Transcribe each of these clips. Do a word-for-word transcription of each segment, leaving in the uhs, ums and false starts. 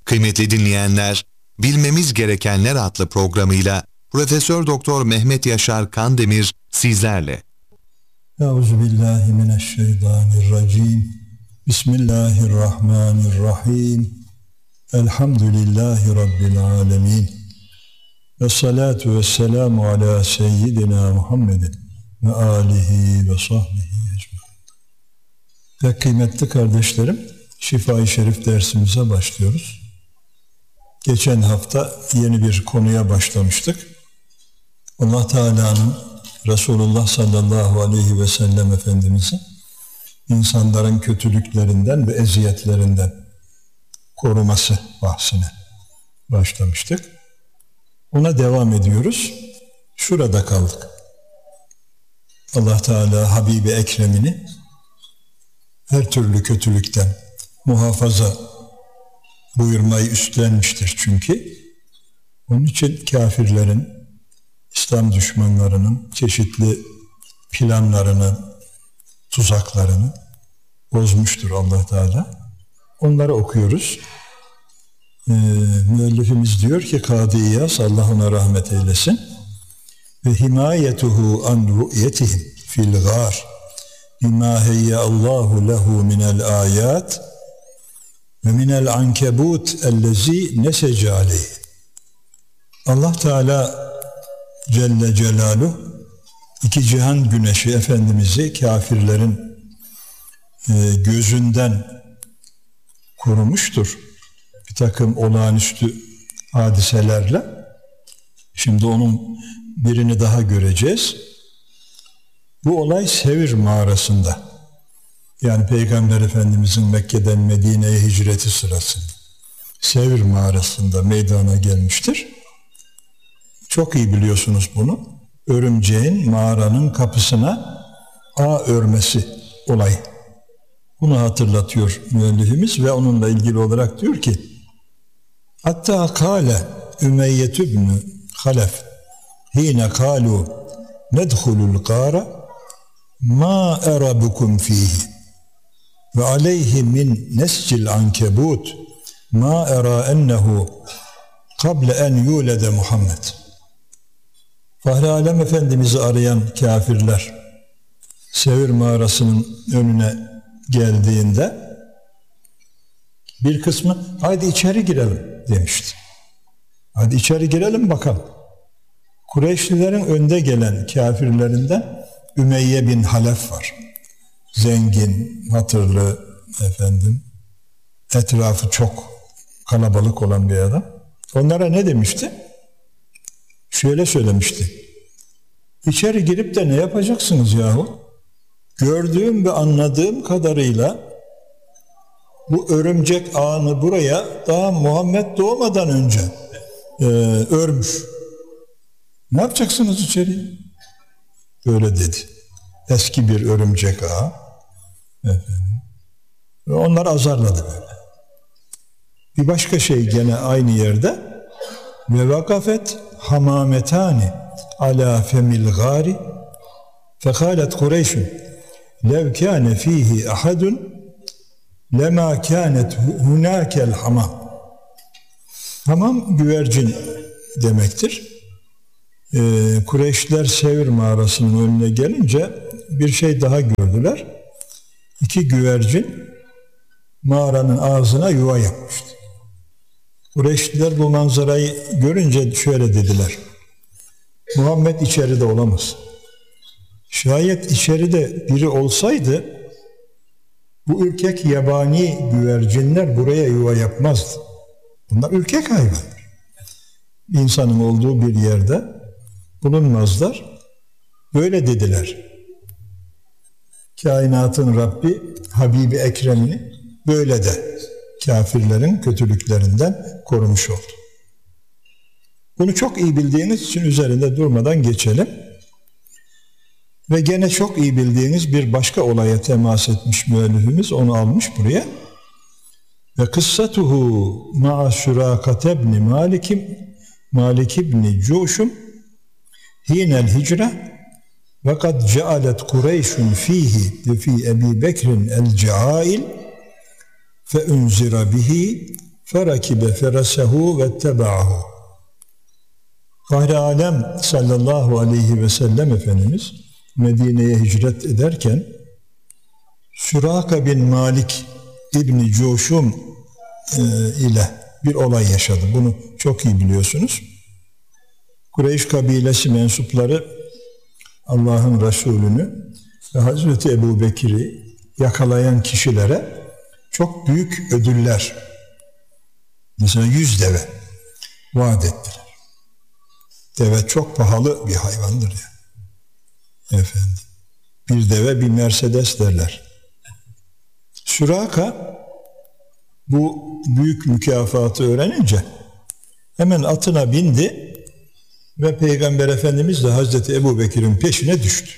Kıymetli dinleyenler, Bilmemiz Gerekenler adlı programıyla Profesör Doktor Mehmet Yaşar Kandemir sizlerle. Euzubillahimineşşeytanirracim. Bismillahirrahmanirrahim. Elhamdülillahi Rabbil alemin. Ve salatu ve selamu ala seyyidina Muhammedin ve alihi ve sahbihi ecmaîn. Ve kıymetli kardeşlerim, Şifa-i Şerif dersimize başlıyoruz. Geçen hafta yeni bir konuya başlamıştık. Allah Teala'nın Resulullah sallallahu aleyhi ve sellem Efendimiz'i insanların kötülüklerinden ve eziyetlerinden koruması bahsine başlamıştık. Ona devam ediyoruz. Şurada kaldık. Allah Teala Habibi Ekrem'ini her türlü kötülükten muhafaza buyurmayı üstlenmiştir çünkü. Onun için kafirlerin, İslam düşmanlarının çeşitli planlarını, tuzaklarını bozmuştur Allah Teala. Onları okuyoruz. Ee, müellifimiz diyor ki Kadı İyaz, Allah ona rahmet eylesin. Ve himayetuhu an ru'yetihim fil gâr bimâ heyyâallâhu lehu minel âyât ve minel ankebut ellezî nesece aleyh. Allah Teala Celle Celaluhu iki cihan güneşi Efendimiz'i kafirlerin e, gözünden korumuştur. Bir takım olağanüstü hadiselerle. Şimdi onun birini daha göreceğiz. Bu olay Sevr mağarasında. Yani Peygamber Efendimiz'in Mekke'den Medine'ye hicreti sırasında Sevr mağarasında meydana gelmiştir. Çok iyi biliyorsunuz bunu. Örümceğin mağaranın kapısına ağ örmesi olayı. Bunu hatırlatıyor müellifimiz ve onunla ilgili olarak diyor ki hatta kâle Ümeyye ibn Halef hine kâlu nedhulul gâra ma erabukum fihi ve aleyhi min nescil ankebut ma era ennehu kable en yulede Muhammed. Fahri Alem Efendimiz'i arayan kafirler Sevr mağarasının önüne geldiğinde bir kısmı haydi içeri girelim demişti. Hadi içeri girelim bakalım. Kureyşlilerin önde gelen kafirlerinden Ümeyye bin Halef var. Zengin, hatırlı efendim, etrafı çok kalabalık olan bir adam. Onlara ne demişti? Şöyle söylemişti. İçeri girip de ne yapacaksınız yahu? Gördüğüm ve anladığım kadarıyla bu örümcek ağını buraya daha Muhammed doğmadan önce e, örmüş. Ne yapacaksınız içeri? Öyle dedi. Eski bir örümcek ağı. Efendim. Ve onlar azarladı böyle. Bir başka şey gene aynı yerde. Ve vakafet hamametani ala femil gari fekalet Kureyş'un lev kâne fîhî ahadun lemâ kânet hunâkel hamam. Hamam güvercin demektir. Ee, Kureyşliler Sevr mağarasının önüne gelince bir şey daha gördüler. İki güvercin mağaranın ağzına yuva yapmıştı. Kureyşliler bu manzarayı görünce şöyle dediler. Muhammed içeride olamaz. Şayet içeride biri olsaydı bu ürkek yabani güvercinler buraya yuva yapmazdı. Bunlar ürkek hayvanlar. İnsanın olduğu bir yerde bulunmazlar. Böyle dediler. Kainatın Rabbi Habibi Ekrem'ini böyle de kafirlerin kötülüklerinden korumuş oldu. Bunu çok iyi bildiğiniz için üzerinde durmadan geçelim. Ve gene çok iyi bildiğiniz bir başka olaya temas etmiş müellifimiz, onu almış buraya. Ve kıssatuhu ma'a Sürâkate ibn Malikim Malik ibn Cuşum hinel hicre ve kad cealet Kureyşun fihi ve fi Ebi Bekrin el ceail fe unzira bihi ferakibe ferasehu ve teba'ahu. Fahri Alem sallallahu aleyhi ve sellem Efendimiz Medine'ye hicret ederken Süraka bin Malik İbni Coşum e, ile bir olay yaşadı. Bunu çok iyi biliyorsunuz. Kureyş kabilesi mensupları Allah'ın Resulü'nü ve Hazreti Ebu Bekir'i yakalayan kişilere çok büyük ödüller, mesela yüz deve vaat ettiler. Deve çok pahalı bir hayvandır ya. Efendim. Bir deve bir Mercedes derler. Süraka bu büyük mükafatı öğrenince hemen atına bindi ve Peygamber Efendimiz de Hazreti Ebu Bekir'in peşine düştü.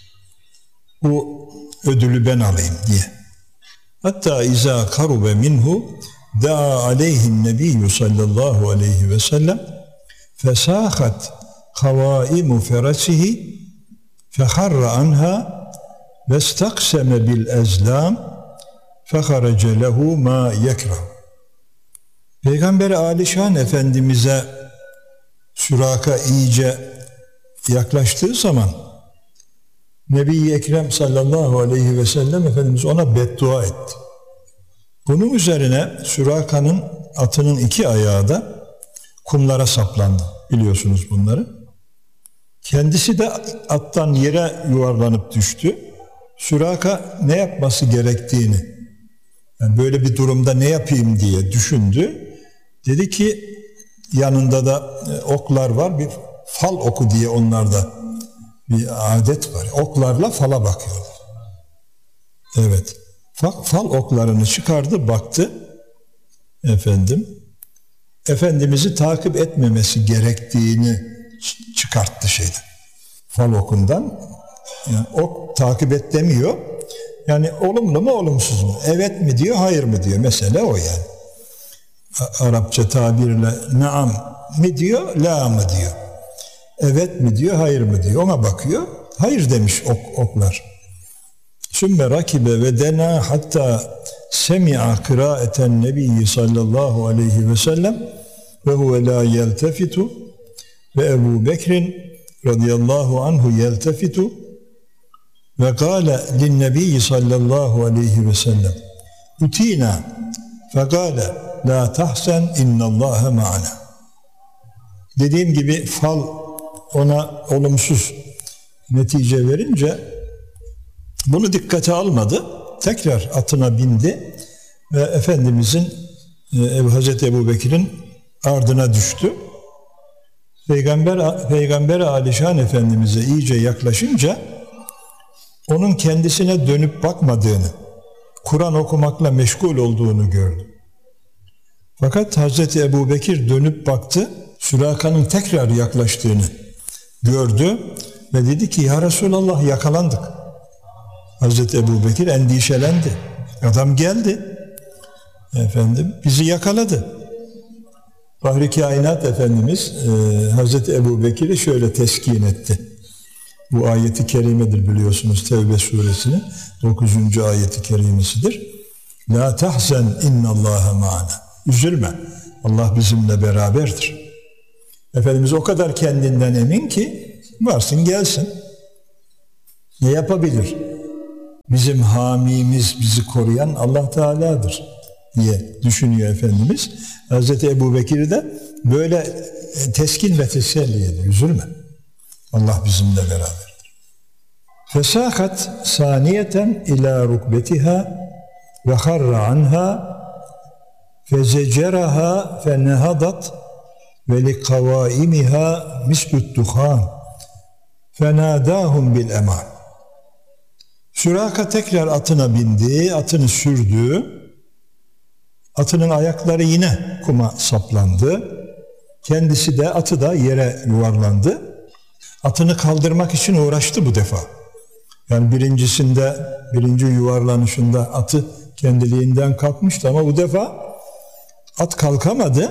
Bu ödülü ben alayım diye. Hatta izâ karube minhu da'a aleyhin nebiyyü sallallahu aleyhi ve sellem fesâhat kavâimu ferasihi feharra anha vestakseme bil ezlam feharece lehu ma yekrah. Peygamber-i Alişan Efendimiz'e Süraka iyice yaklaştığı zaman Nebi-i Ekrem sallallahu aleyhi ve sellem Efendimiz ona beddua etti. Bunun üzerine Süraka'nın atının iki ayağı da kumlara saplandı. Biliyorsunuz bunları. Kendisi de attan yere yuvarlanıp düştü. Süraka ne yapması gerektiğini, yani böyle bir durumda ne yapayım diye düşündü. Dedi ki yanında da oklar var, bir fal oku diye onlarda bir adet var. Oklarla fala bakıyorlar. Evet. Fal, fal oklarını çıkardı, baktı. Efendim, Efendimiz'i takip etmemesi gerektiğini çıkarttı şeyden. Fal okundan. Yani ok takip et demiyor. Yani olumlu mu olumsuz mu? Evet mi diyor, hayır mı diyor. Mesele o yani. Arapça tabirle naam mi diyor, la mı diyor. Evet mi diyor, hayır mı diyor. Ona bakıyor. Hayır demiş ok, oklar. Sümme rakibe ve dena hatta semi'a kıraeten nebiyyi sallallahu aleyhi ve sellem ve huve la yeltefitu ve Ebu Bekrin radıyallahu anhu yeltefitu ve gâle linnebiyyi sallallahu aleyhi ve sellem utina fegâle la tahsen innallâhe ma'ana. Dediğim gibi fal ona olumsuz netice verince bunu dikkate almadı. Tekrar atına bindi ve Efendimizin e, Hazreti Ebu Bekir'in ardına düştü. Peygamber Peygamber Alişan Efendimiz'e iyice yaklaşınca onun kendisine dönüp bakmadığını, Kur'an okumakla meşgul olduğunu gördü. Fakat Hazreti Ebu Bekir dönüp baktı, Süraka'nın tekrar yaklaştığını gördü ve dedi ki ya Resulallah yakalandık. Hazreti Ebu Bekir endişelendi. Adam geldi. Efendim bizi yakaladı. Fahri Kainat Efendimiz e, Hazreti Ebu Bekir'i şöyle teskin etti. Bu ayeti kerimedir biliyorsunuz, Tevbe suresinin dokuzuncu ayeti kerimesidir. La tahzen innallâhe ma'ana. Üzülme. Allah bizimle beraberdir. Efendimiz o kadar kendinden emin ki varsın gelsin. Ne yapabilir? Bizim hamimiz, bizi koruyan Allah Teala'dır diye düşünüyor Efendimiz. Hazreti Ebu Bekir'i de böyle teskin ve teselli ediyor. Üzülme. Allah bizimle beraberdir. Fesahat saniyeten ila rukbetiha ve harra anha fezeceraha fenehadat ve li kavaimiha mislü't duhan fenadahum bil eman. Süraka tekrar atına bindi, atını sürdü. Atının ayakları yine kuma saplandı. Kendisi de, atı da yere yuvarlandı. Atını kaldırmak için uğraştı bu defa. Yani birincisinde, birinci yuvarlanışında atı kendiliğinden kalkmıştı ama bu defa at kalkamadı.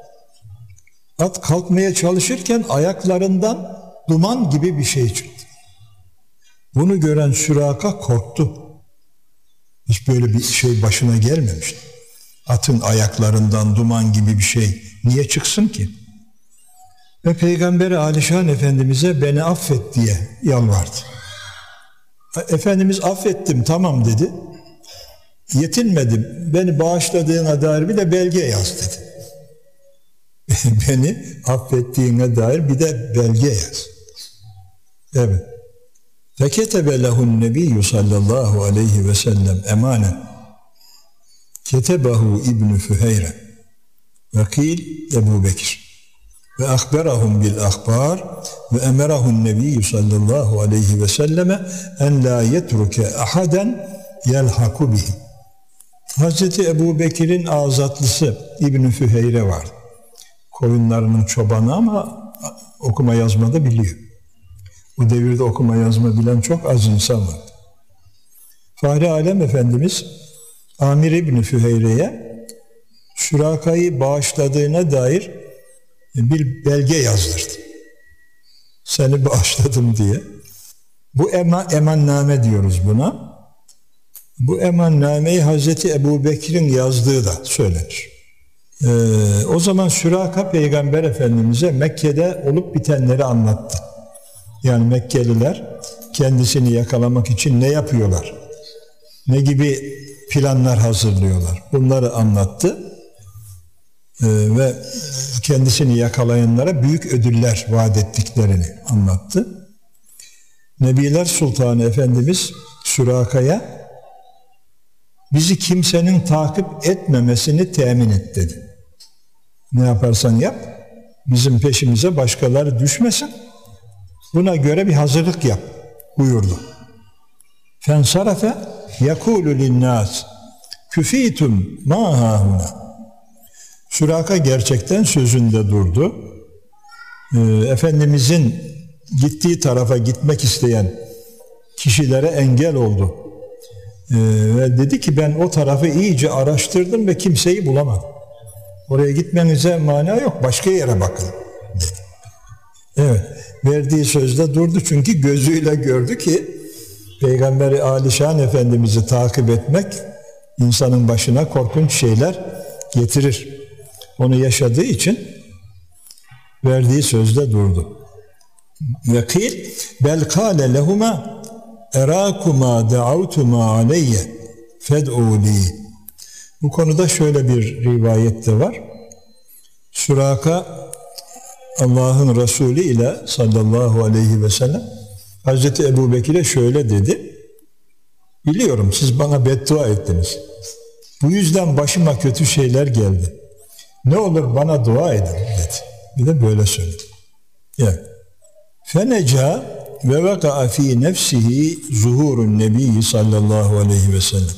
At kalkmaya çalışırken ayaklarından duman gibi bir şey çıktı. Bunu gören Süraka korktu. Hiç böyle bir şey başına gelmemişti. Atın ayaklarından duman gibi bir şey niye çıksın ki? Ve Peygamberi Alişan Efendimiz'e beni affet diye yalvardı. Efendimiz affettim tamam dedi. Yetinmedim. Beni bağışladığına dair bir de belge yaz dedi. Beni affettiğine dair bir de belge yaz. Evet. Feketebe lehun nebiyyü sallallahu aleyhi ve sellem emanen. Ketebehu İbn-i Füheyre. Vakil Ebu Bekir. Ve akberahum bil ahbar ve emerahun nebiyyü sallallahu aleyhi ve selleme en la yetruke ahaden yelhaku bihim. Hazreti Ebu Bekir'in azatlısı İbn-i Füheyre var. Koyunlarının çobanı ama okuma yazma da biliyor. Bu devirde okuma yazma bilen çok az insan var. Fahri Alem Efendimiz Amir İbn-i Füheyre'ye Süraka'yı bağışladığına dair bir belge yazdırdı. Seni bağışladım diye. Bu eman, emanname diyoruz buna. Bu emannameyi Hazreti Ebu Bekir'in yazdığı da söylenir. Ee, o zaman Süraka Peygamber Efendimiz'e Mekke'de olup bitenleri anlattı. Yani Mekkeliler kendisini yakalamak için ne yapıyorlar? Ne gibi planlar hazırlıyorlar? Bunları anlattı. Ee, ve kendisini yakalayanlara büyük ödüller vaat ettiklerini anlattı. Nebiler Sultanı Efendimiz Süraka'ya bizi kimsenin takip etmemesini temin et dedi. Ne yaparsan yap, bizim peşimize başkaları düşmesin. Buna göre bir hazırlık yap buyurdu. Fensarafe yekulu linnâs küfîtum mâ hâhuna. Süraka gerçekten sözünde durdu. Ee, Efendimizin gittiği tarafa gitmek isteyen kişilere engel oldu. Ee, ve dedi ki ben o tarafı iyice araştırdım ve kimseyi bulamadım. Oraya gitmenize mana yok, başka yere bakın dedi. Evet, verdiği sözde durdu çünkü gözüyle gördü ki Peygamberi Alişan Efendimiz'i takip etmek insanın başına korkunç şeyler getirir. Onu yaşadığı için verdiği sözde durdu. Ve kıl bel kâle lehuma erakuma da'avtuma aleyye fed'ûlî. Bu konuda şöyle bir rivayet de var. Süraka Allah'ın Resulü ile sallallahu aleyhi ve sellem Hazreti Ebu Bekir'e şöyle dedi. Biliyorum siz bana beddua ettiniz. Bu yüzden başıma kötü şeyler geldi. Ne olur bana dua edin dedi. Bir de böyle söyledi. Yani feneca ve veka'a fi nefsihi zuhurun nebiyyi sallallahu aleyhi ve sellem.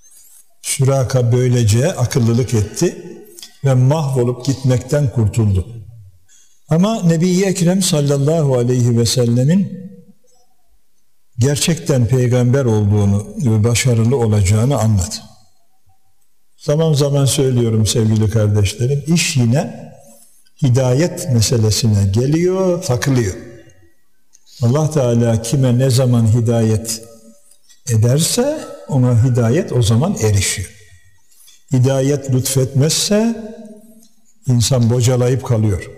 Süraka böylece akıllılık etti ve mahvolup gitmekten kurtuldu. Ama Nebi-i Ekrem sallallahu aleyhi ve sellemin gerçekten peygamber olduğunu ve başarılı olacağını anladı. Zaman zaman söylüyorum sevgili kardeşlerim, iş yine hidayet meselesine geliyor, takılıyor. Allah Teala kime ne zaman hidayet ederse ona hidayet o zaman erişiyor. Hidayet lütfetmezse insan bocalayıp kalıyor.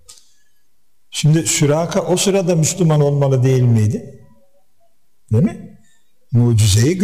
Şimdi Süraka o sırada Müslüman olmalı değil miydi? Değil mi? Mucizeyi